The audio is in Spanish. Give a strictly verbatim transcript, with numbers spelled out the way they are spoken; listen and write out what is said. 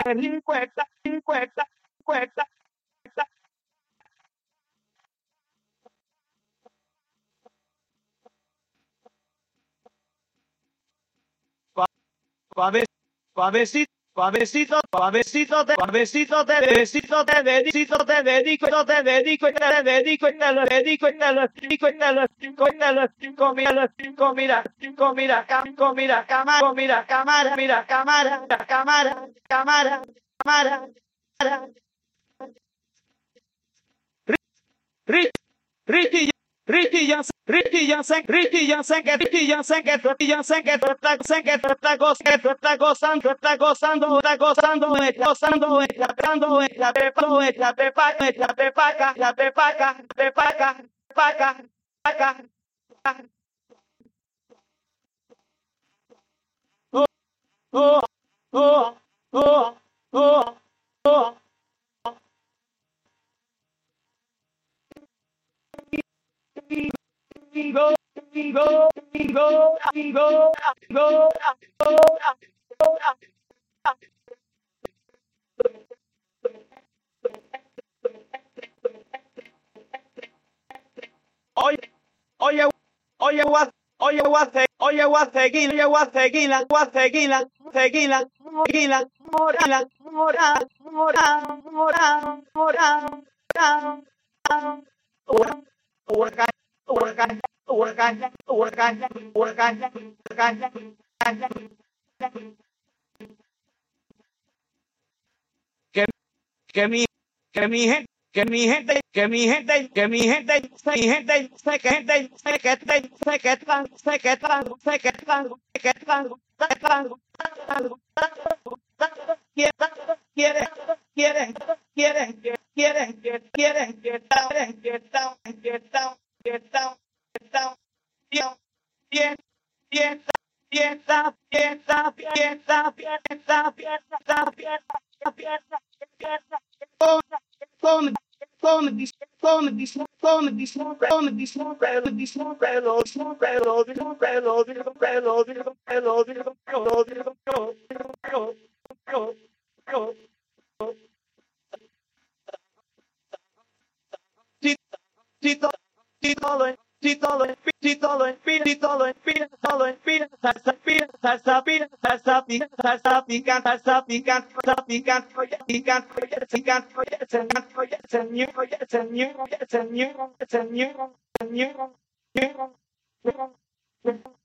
encuesta, encuesta, encuesta. Suavecito, suavecito, suavecito, te, suavecito, te, besito, te dedico, te dedico, te dedico, te dedico, te lo dedico, te lo cinco, te lo cinco, te lo cinco, mira, los cinco, mira, cinco, mira, cinco, mira, cámara, mira, cámara, mira, cámara, cámara, cámara, cámara, cámara. Ricky, Ricky Jansen, Ricky Jansen, Ricky Jansen, que Ricky Jansen, que Ricky Jansen, que tú estás, que tú estás gozando, que tú estás gozando, estás gozando, estás gozando, estás gozando, estás gozando, estás trepando, estás trepando, estás trepaca, estás trepaca, trepaca, trepaca, trepaca. Oh, oh, oh, oh, oh, oh. Go, go, go, go, go, go. Oye, oye, oye, guas, oye, guase, oye, guaseguila, oye, guaseguila, guaseguila, seguila, seguila, morala, morala, morala, morala, morala, morala, morala. Organya, organya, organya, organya, organya, organya. Que, que mi, que mi gente, que mi gente, que mi gente, que mi gente, mi gente, sé que gente, sé que te, sé que tan, sé que tan, sé que tan, sé que tan, quiere, quiere, quiere, quiere, quiere, quiere, quiere, quiere, quiere, bien, bien, fiesta, fiesta, fiesta, fiesta, fiesta, fiesta, fiesta, fiesta, fiesta, con, con, dis, con, dis, con, dis, con, dis, con, dis, con, reloj, reloj, reloj, reloj, reloj, reloj, reloj, Tito, tito, tito, tito, tito, tito, salsa pira, salsa pira, salsa pira, salsa pican, salsa pican, salsa pican, pican, pican, señor, señor, señor, señor, señor, señor, señor,